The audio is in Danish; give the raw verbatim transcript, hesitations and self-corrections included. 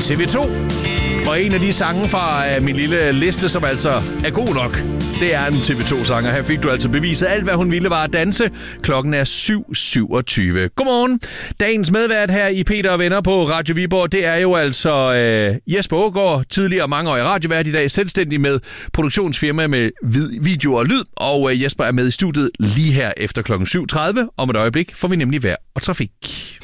T V to. Og en af de sange fra min lille liste, som altså er god nok, det er en T V to-sang, og her fik du altså beviset alt, hvad hun ville, var at danse. Klokken er syv syvogtyve. Godmorgen. Dagens medvært her i Peter og Venner på Radio Viborg, det er jo altså øh, Jesper Aagaard, tidligere mangeårig radiovært, i dag selvstændig med produktionsfirma med video og lyd. Og øh, Jesper er med i studiet lige her efter klokken syv tredive. Om et øjeblik får vi nemlig vejr og trafik.